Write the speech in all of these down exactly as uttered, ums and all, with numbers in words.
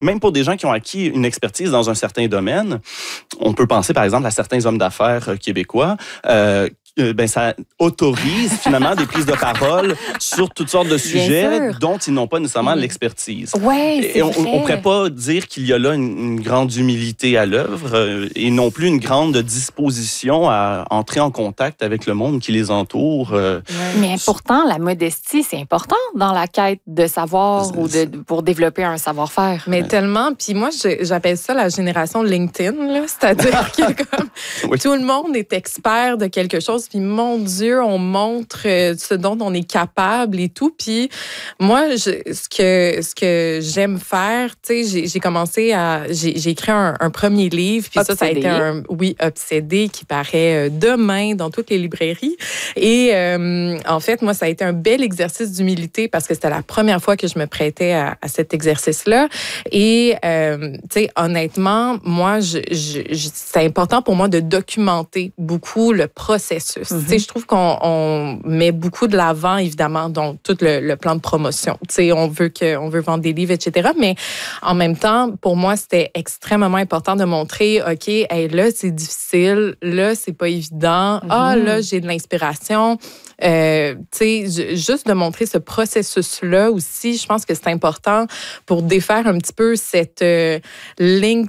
même pour des gens qui ont acquis une expertise dans un certain domaine, on peut penser par exemple à certains hommes d'affaires québécois, euh, ben ça autorise finalement des prises de parole sur toutes sortes de sujets dont ils n'ont pas nécessairement mmh. l'expertise. Ouais, c'est et on vrai. ne pourrait pas dire qu'il y a là une, une grande humilité à l'œuvre euh, et non plus une grande disposition à entrer en contact avec le monde qui les entoure. Euh, ouais. Mais pourtant, la modestie, c'est important dans la quête de savoir c'est, ou de, pour développer un savoir-faire. Mais ouais. tellement. Puis moi, je, j'appelle ça la génération LinkedIn, là, c'est-à-dire que comme, oui. tout le monde est expert de quelque chose. Puis mon Dieu, on montre ce dont on est capable et tout. Puis moi, je, ce que ce que j'aime faire, tu sais, j'ai, j'ai commencé à, j'ai, j'ai écrit un, un premier livre. Puis ça, ça a été un, oui, Obsédé, qui paraît demain dans toutes les librairies. Et euh, en fait, moi, ça a été un bel exercice d'humilité parce que c'était la première fois que je me prêtais à, à cet exercice-là. Et euh, tu sais, honnêtement, moi, je, je, je, c'est important pour moi de documenter beaucoup le processus. Mm-hmm. Tu sais, je trouve qu'on on met beaucoup de l'avant, évidemment, dans tout le, le plan de promotion. Tu sais, on veut que, on veut vendre des livres, et cetera. Mais en même temps, pour moi, c'était extrêmement important de montrer, OK, hey, là, c'est difficile, là, c'est pas évident. Mm-hmm. Ah, là, j'ai de l'inspiration. Euh, tu sais, juste de montrer ce processus-là aussi, je pense que c'est important pour défaire un petit peu cette euh, ligne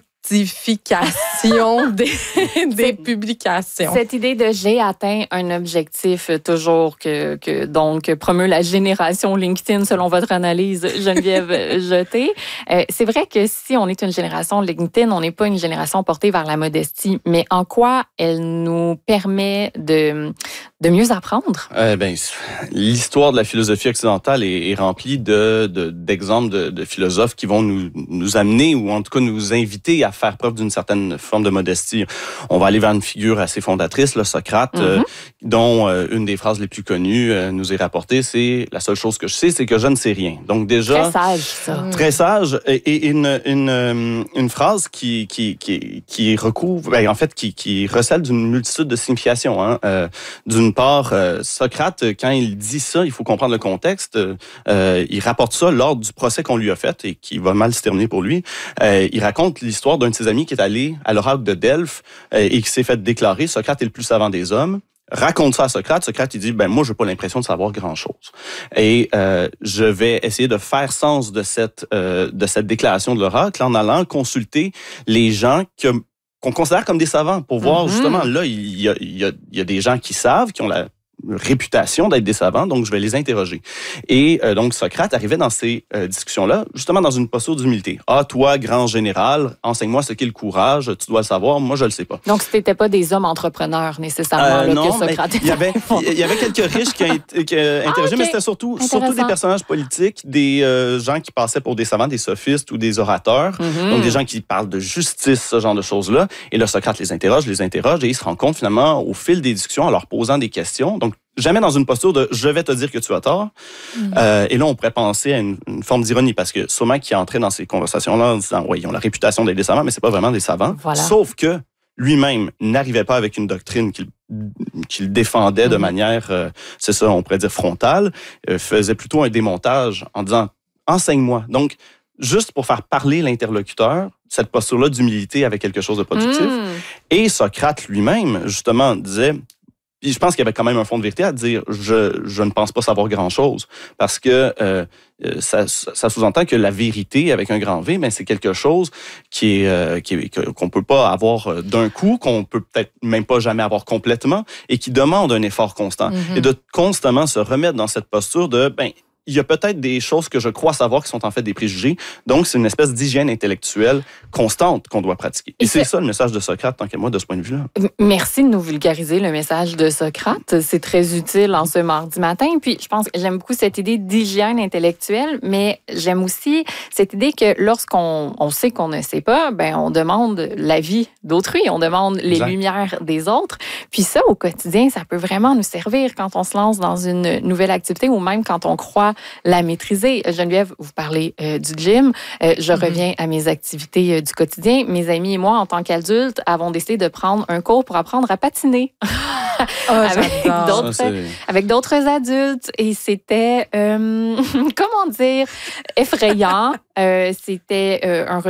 des, des publications. Cette idée de j'ai atteint un objectif toujours que, que donc promeut la génération LinkedIn selon votre analyse, Geneviève Jeté. Euh, c'est vrai que si on est une génération LinkedIn, on n'est pas une génération portée vers la modestie, mais en quoi elle nous permet de, de mieux apprendre? Euh, ben, l'histoire de la philosophie occidentale est, est remplie de, de, d'exemples de, de philosophes qui vont nous, nous amener ou en tout cas nous inviter à faire preuve d'une certaine forme de modestie. On va aller vers une figure assez fondatrice, là, Socrate, mm-hmm. euh, dont euh, une des phrases les plus connues euh, nous est rapportée, c'est « La seule chose que je sais, c'est que je ne sais rien ». Donc déjà... Très sage, ça. Très sage. Et, et une, une, une phrase qui, qui, qui, qui recouvre, ben, en fait, qui, qui recèle d'une multitude de significations. Hein. Euh, d'une part, euh, Socrate, quand il dit ça, il faut comprendre le contexte. Euh, il rapporte ça lors du procès qu'on lui a fait et qui va mal se terminer pour lui. Euh, il raconte l'histoire d'un de ses amis qui est allé à l'oracle de Delphes euh, et qui s'est fait déclarer « Socrate est le plus savant des hommes ». Raconte ça à Socrate. Socrate, il dit, ben moi, j'ai pas l'impression de savoir grand-chose. Et euh, je vais essayer de faire sens de cette, euh, de cette déclaration de l'oracle en allant consulter les gens que, qu'on considère comme des savants pour voir, mm-hmm. justement, là, il y a, il y a, il y a des gens qui savent, qui ont la réputation d'être des savants, donc je vais les interroger. Et euh, donc, Socrate arrivait dans ces euh, discussions-là, justement dans une posture d'humilité. « Ah, toi, grand général, enseigne-moi ce qu'est le courage, tu dois le savoir, moi, je le sais pas. » Donc, ce n'était pas des hommes entrepreneurs, nécessairement, euh, là, non, que Socrate il y avait Il y avait quelques riches qui ont qui, euh, interrogé, ah, okay. mais c'était surtout, surtout des personnages politiques, des euh, gens qui passaient pour des savants, des sophistes ou des orateurs, mm-hmm. donc des gens qui parlent de justice, ce genre de choses-là. Et là, Socrate les interroge, les interroge, et il se rend compte, finalement, au fil des discussions, en leur posant des questions, donc jamais dans une posture de « je vais te dire que tu as tort mm. ». Euh, et là, on pourrait penser à une, une forme d'ironie parce que sûrement qu'il est entré dans ces conversations-là en disant « oui, ils ont la réputation d'être des savants, mais c'est pas vraiment des savants voilà. ». Sauf que lui-même n'arrivait pas avec une doctrine qu'il, qu'il défendait mm. de manière, euh, c'est ça, on pourrait dire frontale, euh, faisait plutôt un démontage en disant « enseigne-moi ». Donc, juste pour faire parler l'interlocuteur, cette posture-là d'humilité avec quelque chose de productif. Mm. Et Socrate lui-même, justement, disait... Puis je pense qu'il y avait quand même un fond de vérité à dire je je ne pense pas savoir grand-chose parce que euh, ça, ça sous-entend que la vérité avec un grand V, mais c'est quelque chose qui est, euh, qui est qu'on peut pas avoir d'un coup, qu'on peut peut-être même pas jamais avoir complètement et qui demande un effort constant mm-hmm. et de constamment se remettre dans cette posture de ben il y a peut-être des choses que je crois savoir qui sont en fait des préjugés. Donc, c'est une espèce d'hygiène intellectuelle constante qu'on doit pratiquer. Et, Et c'est ça le message de Socrate, tant qu'à moi, de ce point de vue-là. Merci de nous vulgariser le message de Socrate. C'est très utile en ce mardi matin. Puis, je pense que j'aime beaucoup cette idée d'hygiène intellectuelle, mais j'aime aussi cette idée que lorsqu'on on sait qu'on ne sait pas, ben on demande l'avis d'autrui, on demande les exact. Lumières des autres. Puis ça, au quotidien, ça peut vraiment nous servir quand on se lance dans une nouvelle activité ou même quand on croit la maîtriser. Geneviève, vous parlez euh, du gym. Euh, je mm-hmm. reviens à mes activités euh, du quotidien. Mes amis et moi, en tant qu'adultes, avons décidé de prendre un cours pour apprendre à patiner. Oh, avec, d'autres, ça, avec d'autres adultes. Et c'était, euh, comment dire, effrayant. Euh, c'était euh, un